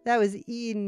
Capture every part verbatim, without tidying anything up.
That was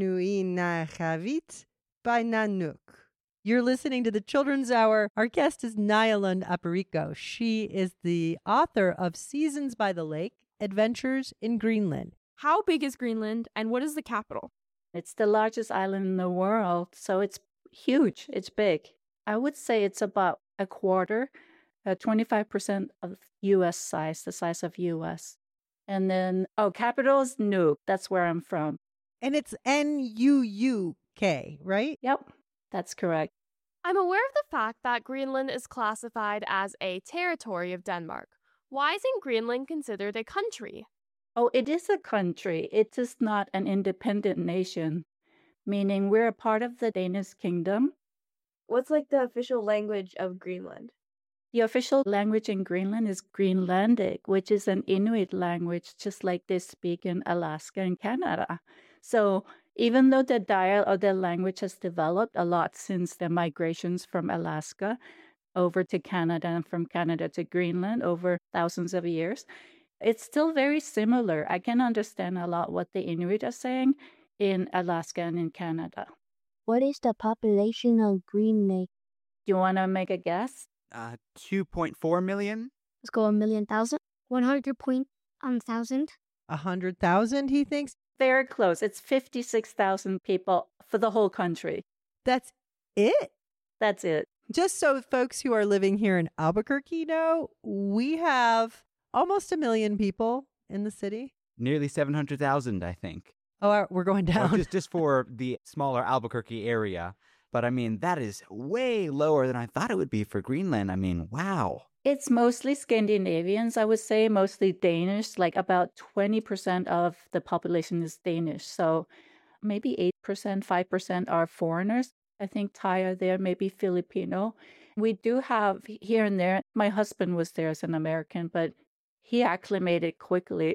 Inuinajavit by Nanook. You're listening to the Children's Hour. Our guest is Nylund Aparico. She is the author of Seasons by the Lake, Adventures in Greenland. How big is Greenland, and what is the capital? It's the largest island in the world, so it's huge. It's big. I would say it's about a quarter, uh, twenty-five percent of U S size, the size of U S. And then, oh, capital is Nuuk. That's where I'm from. And it's N U U K, right? Yep, that's correct. I'm aware of the fact that Greenland is classified as a territory of Denmark. Why isn't Greenland considered a country? Oh, it is a country. It is not an independent nation, meaning we're a part of the Danish kingdom. What's like the official language of Greenland? The official language in Greenland is Greenlandic, which is an Inuit language, just like they speak in Alaska and Canada. So even though the dialect of the language has developed a lot since the migrations from Alaska over to Canada and from Canada to Greenland over thousands of years, it's still very similar. I can understand a lot what the Inuit are saying in Alaska and in Canada. What is the population of Greenland? Do you want to make a guess? Uh, two point four million? Let's go a million thousand. one hundred point um, thousand. A hundred thousand, he thinks? Very close. It's fifty-six thousand people for the whole country. That's it? That's it. Just so folks who are living here in Albuquerque know, we have almost a million people in the city. Nearly seven hundred thousand, I think. Oh, we're going down. Well, just, just for the smaller Albuquerque area. But I mean, that is way lower than I thought it would be for Greenland. I mean, wow. It's mostly Scandinavians, I would say, mostly Danish. Like about twenty percent of the population is Danish. So maybe eight percent, five percent are foreigners. I think Thai are there, maybe Filipino. We do have here and there. My husband was there as an American, but he acclimated quickly.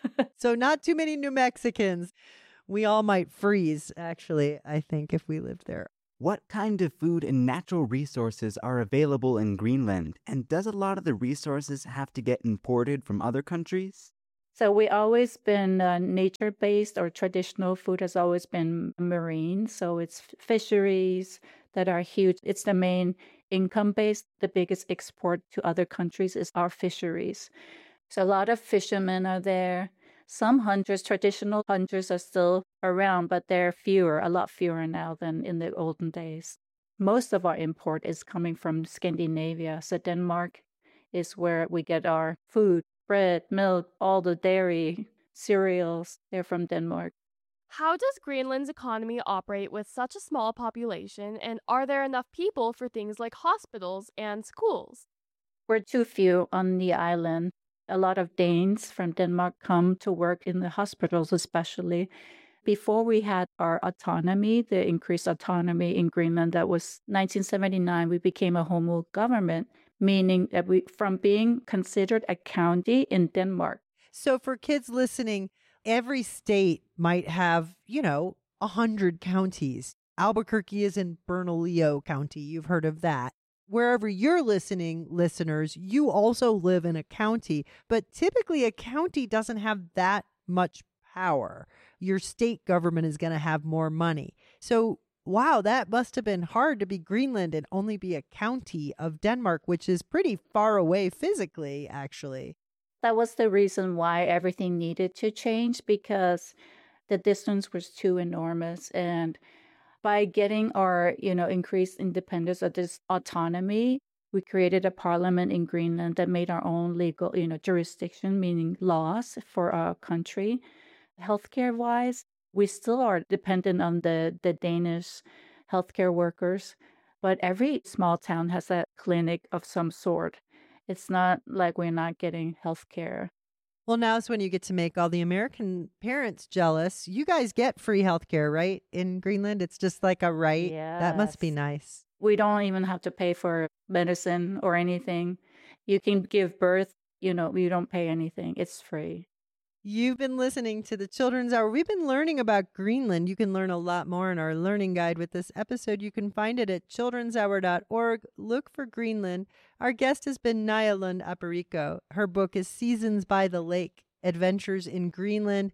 So not too many New Mexicans. We all might freeze, actually, I think, if we lived there. What kind of food and natural resources are available in Greenland? And does a lot of the resources have to get imported from other countries? So we always been uh, nature-based, or traditional food has always been marine. So it's fisheries that are huge. It's the main income base. The biggest export to other countries is our fisheries. So a lot of fishermen are there. Some hunters, traditional hunters, are still around, but they're fewer, a lot fewer now than in the olden days. Most of our import is coming from Scandinavia. So Denmark is where we get our food, bread, milk, all the dairy, cereals. They're from Denmark. How does Greenland's economy operate with such a small population, and are there enough people for things like hospitals and schools? We're too few on the island. A lot of Danes from Denmark come to work in the hospitals, especially. Before we had our autonomy, the increased autonomy in Greenland, that was nineteen seventy-nine, we became a home rule government, meaning that we, from being considered a county in Denmark. So for kids listening, every state might have, you know, a hundred counties. Albuquerque is in Bernalillo County. You've heard of that. Wherever you're listening, listeners, you also live in a county, but typically a county doesn't have that much power. Your state government is going to have more money. So, wow, that must have been hard to be Greenland and only be a county of Denmark, which is pretty far away physically, actually. That was the reason why everything needed to change, because the distance was too enormous. And by getting our, you know, increased independence or this autonomy, we created a parliament in Greenland that made our own legal, you know, jurisdiction, meaning laws for our country. Healthcare-wise, we still are dependent on the, the Danish healthcare workers, but every small town has a clinic of some sort. It's not like we're not getting healthcare. Well, now's when you get to make all the American parents jealous. You guys get free healthcare, right? In Greenland, it's just like a right. Yes. That must be nice. We don't even have to pay for medicine or anything. You can give birth, you know, you don't pay anything. It's free. You've been listening to the Children's Hour. We've been learning about Greenland. You can learn a lot more in our learning guide with this episode. You can find it at children's hour dot org. Look for Greenland. Our guest has been Nylund Aparico. Her book is Seasons by the Lake, Adventures in Greenland.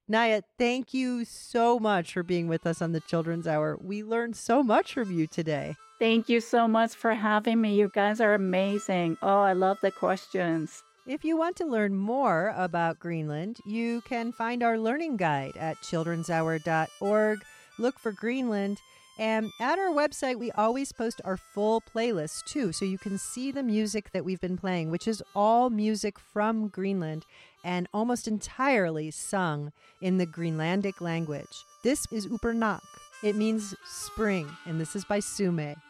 Naya, thank you so much for being with us on the Children's Hour. We learned so much from you today. Thank you so much for having me. You guys are amazing. Oh, I love the questions. If you want to learn more about Greenland, you can find our learning guide at children's hour dot org. Look for Greenland. And at our website, we always post our full playlist, too, so you can see the music that we've been playing, which is all music from Greenland and almost entirely sung in the Greenlandic language. This is Upernak. It means spring, and this is by Sume.